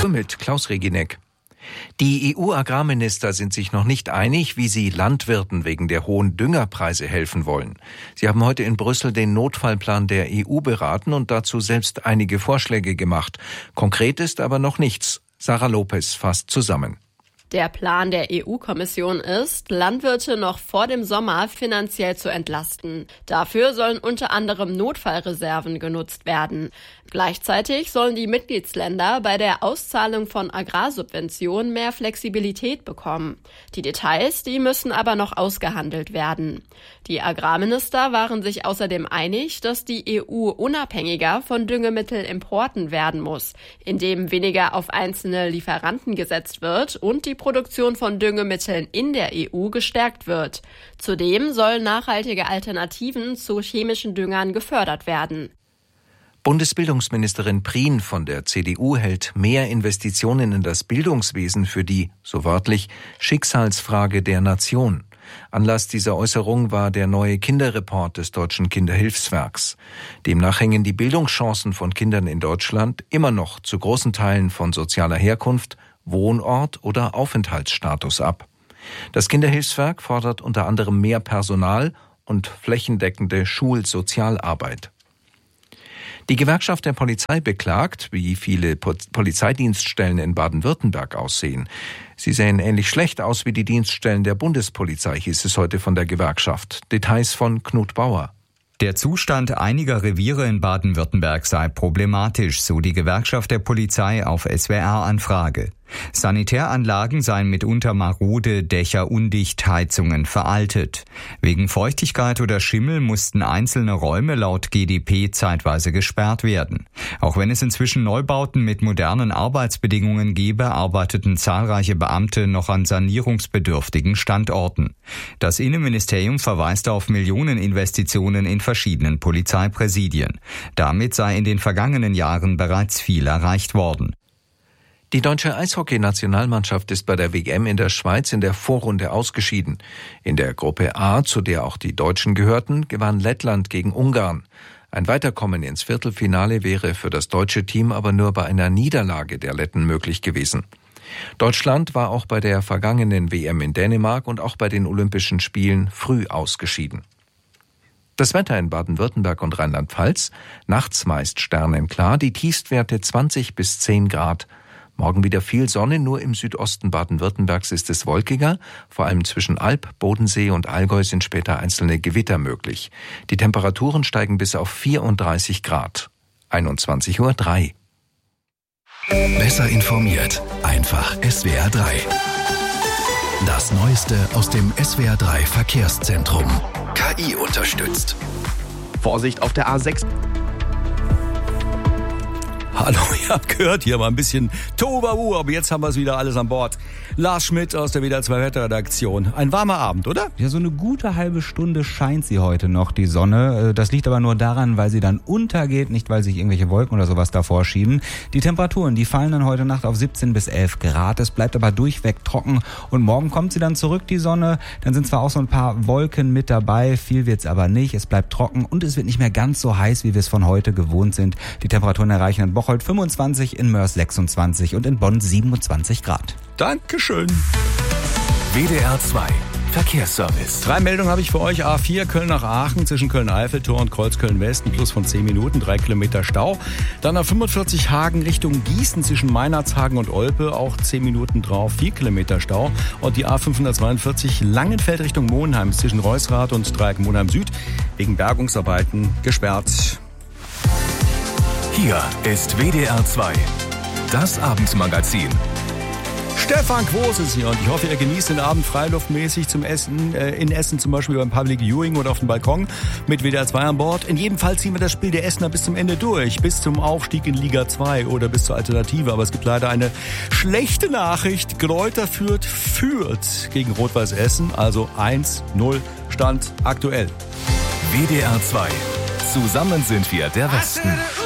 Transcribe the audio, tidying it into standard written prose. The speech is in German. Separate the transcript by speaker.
Speaker 1: mit Klaus Regineck. Die EU-Agrarminister sind sich noch nicht einig, wie sie Landwirten wegen der hohen Düngerpreise helfen wollen. Sie haben heute in Brüssel den Notfallplan der EU beraten und dazu selbst einige Vorschläge gemacht. Konkret ist aber noch nichts. Sarah Lopez fasst zusammen.
Speaker 2: Der Plan der EU-Kommission ist, Landwirte noch vor dem Sommer finanziell zu entlasten. Dafür sollen unter anderem Notfallreserven genutzt werden. Gleichzeitig sollen die Mitgliedsländer bei der Auszahlung von Agrarsubventionen mehr Flexibilität bekommen. Die Details, die müssen aber noch ausgehandelt werden. Die Agrarminister waren sich außerdem einig, dass die EU unabhängiger von Düngemittelimporten werden muss, indem weniger auf einzelne Lieferanten gesetzt wird und die Produktion von Düngemitteln in der EU gestärkt wird. Zudem sollen nachhaltige Alternativen zu chemischen Düngern gefördert werden.
Speaker 1: Bundesbildungsministerin Prien von der CDU hält mehr Investitionen in das Bildungswesen für die, so wörtlich, Schicksalsfrage der Nation. Anlass dieser Äußerung war der neue Kinderreport des Deutschen Kinderhilfswerks. Demnach hängen die Bildungschancen von Kindern in Deutschland immer noch zu großen Teilen von sozialer Herkunft, Wohnort oder Aufenthaltsstatus ab. Das Kinderhilfswerk fordert unter anderem mehr Personal und flächendeckende Schulsozialarbeit. Die Gewerkschaft der Polizei beklagt, wie viele Polizeidienststellen in Baden-Württemberg aussehen. Sie sehen ähnlich schlecht aus wie die Dienststellen der Bundespolizei, hieß es heute von der Gewerkschaft. Details von Knut Bauer.
Speaker 3: Der Zustand einiger Reviere in Baden-Württemberg sei problematisch, so die Gewerkschaft der Polizei auf SWR-Anfrage. Sanitäranlagen seien mitunter marode, Dächer undicht, Heizungen veraltet. Wegen Feuchtigkeit oder Schimmel mussten einzelne Räume laut GdP zeitweise gesperrt werden. Auch wenn es inzwischen Neubauten mit modernen Arbeitsbedingungen gebe, arbeiteten zahlreiche Beamte noch an sanierungsbedürftigen Standorten. Das Innenministerium verweist auf Millioneninvestitionen in verschiedenen Polizeipräsidien. Damit sei in den vergangenen Jahren bereits viel erreicht worden.
Speaker 1: Die deutsche Eishockey-Nationalmannschaft ist bei der WM in der Schweiz in der Vorrunde ausgeschieden. In der Gruppe A, zu der auch die Deutschen gehörten, gewann Lettland gegen Ungarn. Ein Weiterkommen ins Viertelfinale wäre für das deutsche Team aber nur bei einer Niederlage der Letten möglich gewesen. Deutschland war auch bei der vergangenen WM in Dänemark und auch bei den Olympischen Spielen früh ausgeschieden. Das Wetter in Baden-Württemberg und Rheinland-Pfalz: nachts meist sternenklar, die Tiefstwerte 20 bis 10 Grad. Morgen wieder viel Sonne, nur im Südosten Baden-Württembergs ist es wolkiger. Vor allem zwischen Alb, Bodensee und Allgäu sind später einzelne Gewitter möglich. Die Temperaturen steigen bis auf 34 Grad. 21:03 Uhr.
Speaker 4: Besser informiert, einfach SWR 3. Das Neueste aus dem SWR 3 Verkehrszentrum. KI unterstützt.
Speaker 5: Vorsicht auf der A6.
Speaker 6: Hallo, ihr habt gehört, hier war ein bisschen Tohuwabohu, aber jetzt haben wir es wieder alles an Bord. Lars Schmidt aus der WDR 2 Wetterredaktion. Ein warmer Abend, oder?
Speaker 7: Ja, so eine gute halbe Stunde scheint sie heute noch, die Sonne. Das liegt aber nur daran, weil sie dann untergeht, nicht weil sich irgendwelche Wolken oder sowas davor schieben. Die Temperaturen, die fallen dann heute Nacht auf 17 bis 11 Grad. Es bleibt aber durchweg trocken und morgen kommt sie dann zurück, die Sonne. Dann sind zwar auch so ein paar Wolken mit dabei, viel wird's aber nicht. Es bleibt trocken und es wird nicht mehr ganz so heiß, wie wir es von heute gewohnt sind. Die Temperaturen erreichen in Bocholt 25, in Mörs 26 und in Bonn 27 Grad.
Speaker 6: Dankeschön.
Speaker 4: WDR 2 Verkehrsservice.
Speaker 6: 3 Meldungen habe ich für euch. A4 Köln nach Aachen zwischen Köln-Eiffeltor und Kreuz-Köln-West, ein Plus von 10 Minuten, 3 Kilometer Stau. Dann A45 Hagen Richtung Gießen zwischen Meinertshagen und Olpe, auch 10 Minuten drauf, 4 Kilometer Stau. Und die A542 Langenfeld Richtung Monheim zwischen Reusrath und Dreieck Monheim Süd wegen Bergungsarbeiten gesperrt.
Speaker 4: Hier ist WDR 2, das Abendmagazin.
Speaker 6: Stefan Quos ist hier und ich hoffe, ihr genießt den Abend freiluftmäßig zum Essen, in Essen zum Beispiel beim Public Viewing oder auf dem Balkon mit WDR 2 an Bord. In jedem Fall ziehen wir das Spiel der Essener bis zum Ende durch, bis zum Aufstieg in Liga 2 oder bis zur Alternative. Aber es gibt leider eine schlechte Nachricht. Greuther Fürth führt gegen Rot-Weiß Essen, also 1-0 Stand aktuell.
Speaker 4: WDR 2, zusammen sind wir der Westen.